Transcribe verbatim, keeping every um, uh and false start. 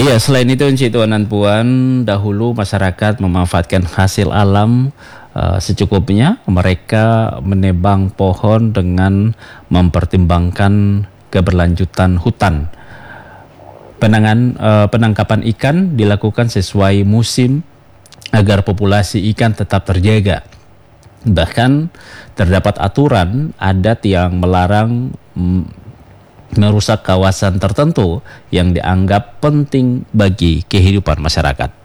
Iya, selain itu Encik Tuan dan Puan, dahulu masyarakat memanfaatkan hasil alam uh, secukupnya. Mereka menebang pohon dengan mempertimbangkan keberlanjutan hutan. Penangan, uh, penangkapan ikan dilakukan sesuai musim agar populasi ikan tetap terjaga. Bahkan terdapat aturan adat yang melarang mm, merusak kawasan tertentu yang dianggap penting bagi kehidupan masyarakat.